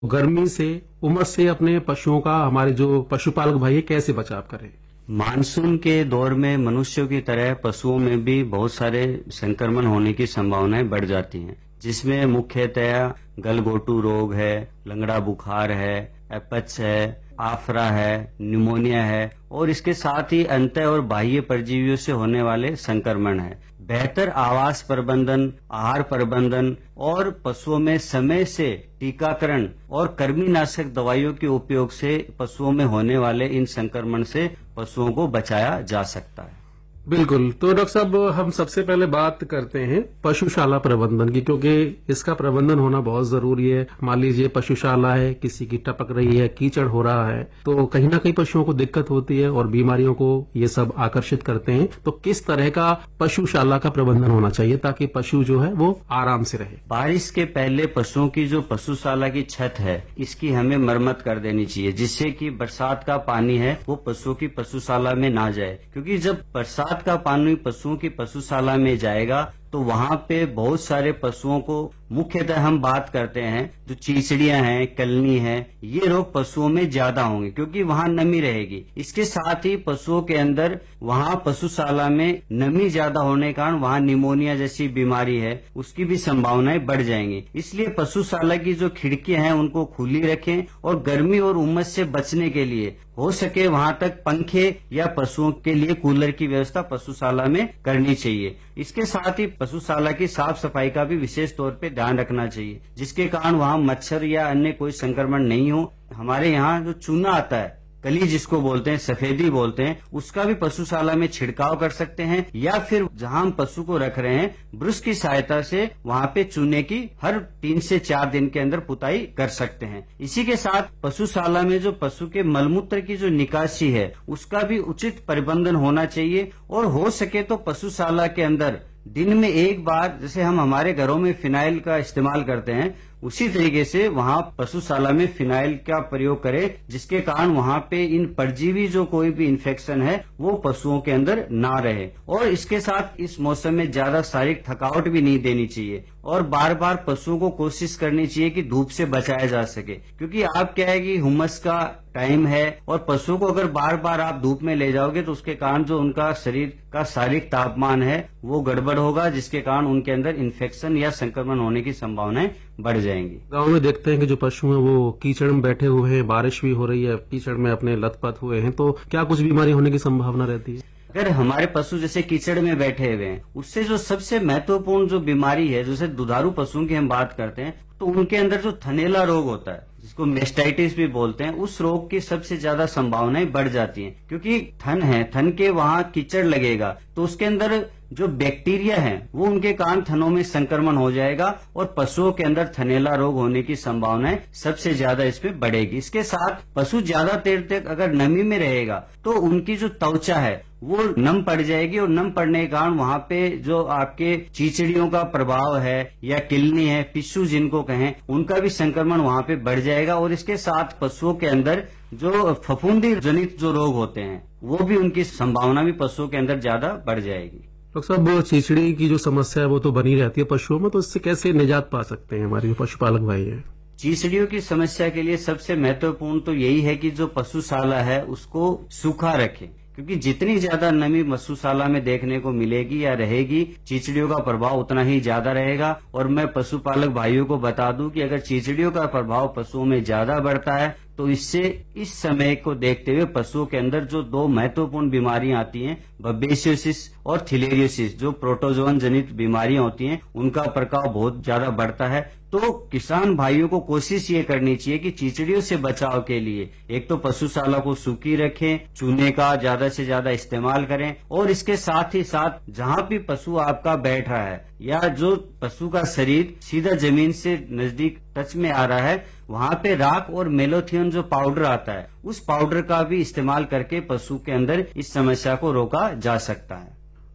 गर्मी से, उमस से अपने पशुओं का, हमारे जो पशुपालक भाई है, कैसे बचाव करें? मानसून के दौर में मनुष्यों की तरह पशुओं में भी बहुत सारे संक्रमण होने की संभावनाएं बढ़ जाती हैं, जिसमें मुख्यतया गलघोटू रोग है, लंगड़ा बुखार है, एपच है, आफरा है, निमोनिया है और इसके साथ ही अंतः और बाह्य परजीवियों से होने वाले संक्रमण है। बेहतर आवास प्रबंधन, आहार प्रबंधन और पशुओं में समय से टीकाकरण और कृमिनाशक दवाइयों के उपयोग से पशुओं में होने वाले इन संक्रमण से पशुओं को बचाया जा सकता है। बिल्कुल। तो डॉक्टर साहब, हम सबसे पहले बात करते हैं पशुशाला प्रबंधन की, क्योंकि इसका प्रबंधन होना बहुत जरूरी है। मान लीजिए पशुशाला है, किसी की टपक रही है, कीचड़ हो रहा है, तो कहीं ना कहीं पशुओं को दिक्कत होती है और बीमारियों को ये सब आकर्षित करते हैं। तो किस तरह का पशुशाला का प्रबंधन होना चाहिए ताकि पशु जो है वो आराम से रहे? बारिश के पहले पशुओं की जो पशुशाला की छत है, इसकी हमें मरम्मत कर देनी चाहिए, जिससे कि बरसात का पानी है वो पशुओं की पशुशाला में ना जाए। क्योंकि जब बरसात का पानी पशुओं की पशुशाला में जाएगा तो वहां पे बहुत सारे पशुओं को, मुख्यतः हम बात करते हैं जो चीचड़ियां हैं, कलनी है, ये रोग पशुओं में ज्यादा होंगे क्योंकि वहां नमी रहेगी। इसके साथ ही पशुओं के अंदर वहां पशुशाला में नमी ज्यादा होने के कारण वहां निमोनिया जैसी बीमारी है, उसकी भी संभावनाएं बढ़ जाएंगी। इसलिए पशुशाला की जो खिड़कियां हैं उनको खुली रखें और गर्मी और उमस से बचने के लिए हो सके वहां तक पंखे या पशुओं के लिए कूलर की व्यवस्था पशुशाला में करनी चाहिए। इसके साथ ही पशुशाला की साफ सफाई का भी विशेष तौर पे ध्यान रखना चाहिए, जिसके कारण वहां मच्छर या अन्य कोई संक्रमण नहीं हो। हमारे यहाँ जो चूना आता है, कली जिसको बोलते हैं, सफेदी बोलते हैं, उसका भी पशुशाला में छिड़काव कर सकते हैं या फिर जहां हम पशु को रख रहे हैं ब्रश की सहायता से वहां पे चूने की हर 3 से 4 दिन के अंदर पुताई कर सकते हैं। इसी के साथ पशुशाला में जो पशु के मलमूत्र की जो निकासी है उसका भी उचित प्रबंधन होना चाहिए और हो सके तो पशुशाला के अंदर दिन में एक बार, जैसे हम हमारे घरों में फिनाइल का इस्तेमाल करते हैं, उसी तरीके से वहां पशुशाला में फिनाइल का प्रयोग करें, जिसके कारण वहां पे इन परजीवी जो कोई भी इन्फेक्शन है वो पशुओं के अंदर ना रहे। और इसके साथ इस मौसम में ज्यादा शारीरिक थकावट भी नहीं देनी चाहिए और बार बार पशुओं को कोशिश करनी चाहिए कि धूप से बचाया जा सके, क्योंकि आप क्या है कि हुमस का टाइम है और पशुओं को अगर बार बार आप धूप में ले जाओगे तो उसके कारण जो उनका शरीर का शारीरिक तापमान है वो गड़बड़ होगा, जिसके कारण उनके अंदर इन्फेक्शन या संक्रमण होने की संभावनाएं बढ़ जाएंगी। गांव में देखते हैं कि जो पशु हैं वो कीचड़ में बैठे हुए हैं, बारिश भी हो रही है, कीचड़ में अपने लथपथ हुए हैं, तो क्या कुछ बीमारी होने की संभावना रहती है? अगर हमारे पशु जैसे कीचड़ में बैठे हुए हैं, उससे जो सबसे महत्वपूर्ण जो बीमारी है, जैसे दुधारू पशुओं की हम बात करते हैं, तो उनके अंदर जो थनैला रोग होता है, जिसको मेस्टाइटिस भी बोलते हैं, उस रोग की सबसे ज्यादा संभावनाएं बढ़ जाती हैं। क्योंकि थन है, थन के वहां कीचड़ लगेगा तो उसके अंदर जो बैक्टीरिया है वो उनके कारण थनों में संक्रमण हो जाएगा और पशुओं के अंदर थनैला रोग होने की संभावनाएं सबसे ज्यादा इसमें बढ़ेगी। इसके साथ पशु ज्यादा देर तक अगर नमी में रहेगा तो उनकी जो त्वचा है वो नम पड़ जाएगी और नम पड़ने के कारण वहां पे जो आपके चीचड़ियों का प्रभाव है या किलनी है, पिस्सू जिनको कहें, उनका भी संक्रमण वहां पे बढ़ जाएगा। और इसके साथ पशुओं के अंदर जो फफूंदी जनित जो रोग होते हैं वो भी, उनकी संभावना भी पशुओं के अंदर ज्यादा बढ़ जाएगी। डॉक्टर साहब, चीचड़ी की जो समस्या है वो तो बनी रहती है पशुओं में, तो इससे कैसे निजात पा सकते हैं हमारे पशुपालक भाई हैं? चीचड़ियों की समस्या के लिए सबसे महत्वपूर्ण तो यही है कि जो पशुशाला है उसको सूखा रखें, क्योंकि जितनी ज्यादा नमी पशुशाला में देखने को मिलेगी या रहेगी, चीचड़ियों का प्रभाव उतना ही ज्यादा रहेगा। और मैं पशुपालक भाइयों को बता दूं कि अगर चीचड़ियों का प्रभाव पशुओं में ज्यादा बढ़ता है तो इससे इस समय को देखते हुए पशुओं के अंदर जो 2 महत्वपूर्ण बीमारियां आती हैं, बब्बेसियोसिस और थिलेरियोसिस, जो प्रोटोजोन जनित बीमारियां होती हैं, उनका प्रभाव बहुत ज्यादा बढ़ता है। तो किसान भाइयों को कोशिश ये करनी चाहिए कि चीचड़ियों से बचाव के लिए एक तो पशुशाला को सूखी रखें, चूने का ज्यादा से ज्यादा इस्तेमाल करें और इसके साथ ही साथ जहां भी पशु आपका बैठ रहा है या जो पशु का शरीर सीधा जमीन से नजदीक टच में आ रहा है, वहां पे राख और मेलोथियन जो पाउडर आता है, उस पाउडर का भी इस्तेमाल करके पशु के अंदर इस समस्या को रोका जा सकता है।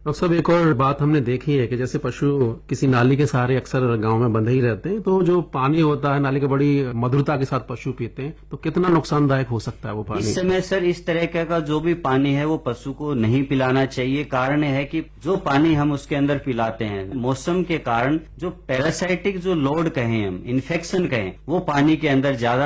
डॉक्टर साहब, एक और बात हमने देखी है कि जैसे पशु किसी नाली के सहारे अक्सर गांव में बंधे ही रहते हैं, तो जो पानी होता है नाली के बड़ी मधुरता के साथ पशु पीते हैं, तो कितना नुकसानदायक हो सकता है वो पानी? इस समय सर इस तरह का जो भी पानी है वो पशु को नहीं पिलाना चाहिए। कारण है कि जो पानी हम उसके अंदर पिलाते हैं, मौसम के कारण जो पैरासाइटिक जो लोड कहें हम, इन्फेक्शन कहें, वो पानी के अंदर ज्यादा